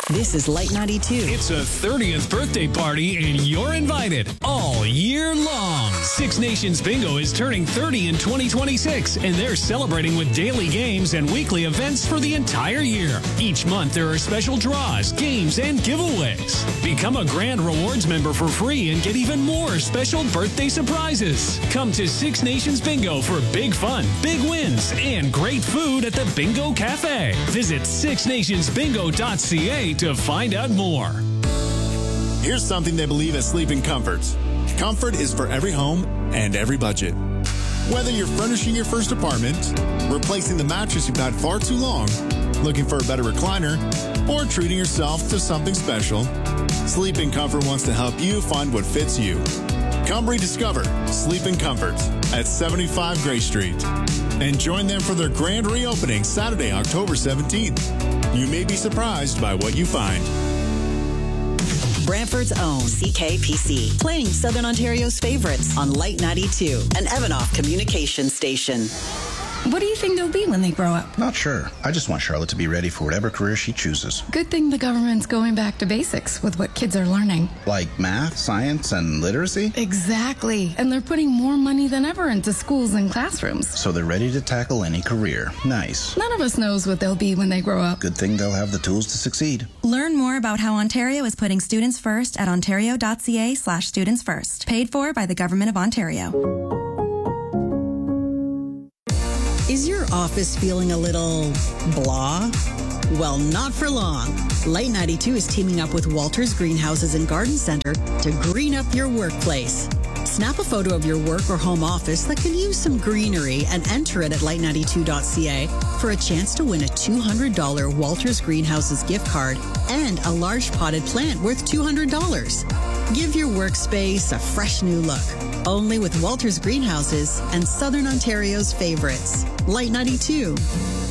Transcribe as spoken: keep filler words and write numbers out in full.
This is Light ninety-two. It's a thirtieth birthday party, and you're invited all year long. Six Nations Bingo is turning thirty in twenty twenty-six, and they're celebrating with daily games and weekly events for the entire year. Each month, there are special draws, games, and giveaways. Become a Grand Rewards member for free and get even more special birthday surprises. Come to Six Nations Bingo for big fun, big wins, and great food at the Bingo Cafe. Visit six nations bingo dot c a to find out more. Here's something they believe at Sleeping Comforts. Comfort is for every home and every budget. Whether you're furnishing your first apartment, replacing the mattress you've had far too long, looking for a better recliner, or treating yourself to something special, Sleeping Comfort wants to help you find what fits you. Come rediscover Sleeping Comfort at seventy-five Gray Street and join them for their grand reopening Saturday, October seventeenth. You may be surprised by what you find. Brantford's own C K P C, playing Southern Ontario's favorites on Light ninety-two, an Evanoff communication station. What do you think they'll be when they grow up? Not sure. I just want Charlotte to be ready for whatever career she chooses. Good thing the government's going back to basics with what kids are learning. Like math, science, and literacy? Exactly. And they're putting more money than ever into schools and classrooms. So they're ready to tackle any career. Nice. None of us knows what they'll be when they grow up. Good thing they'll have the tools to succeed. Learn more about how Ontario is putting students first at ontario dot c a slash students first. Paid for by the Government of Ontario. Is your office feeling a little blah? Well, not for long. Light ninety-two is teaming up with Walters Greenhouses and Garden Center to green up your workplace. Snap a photo of your work or home office that can use some greenery and enter it at light ninety-two dot c a for a chance to win a two hundred dollars Walters Greenhouses gift card and a large potted plant worth two hundred dollars. Give your workspace a fresh new look. Only with Walters Greenhouses and Southern Ontario's favorites. Light ninety-two.